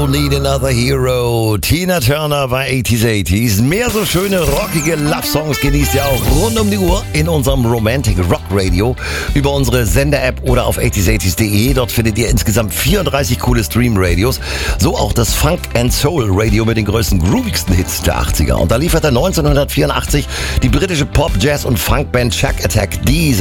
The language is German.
Don't Need Another Hero. Tina Turner bei 80s 80s. Mehr so schöne, rockige Love-Songs genießt ihr auch rund um die Uhr in unserem Romantic Rock Radio über unsere Sender-App oder auf 80s80s.de. Dort findet ihr insgesamt 34 coole Stream-Radios. So auch das Funk and Soul Radio mit den größten, groovigsten Hits der 80er. Und da lieferte 1984 die britische Pop-, Jazz- und Funkband Shack Attack diese